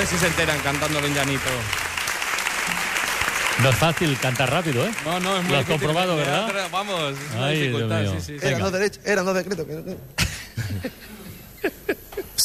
ver si se enteran cantándolo en llanito. No es fácil cantar rápido, ¿eh? No, es muy Lo has difícil. comprobado, ¿verdad? Vamos, es una Ay, dificultad, Dios mío. sí. Eran dos decretos.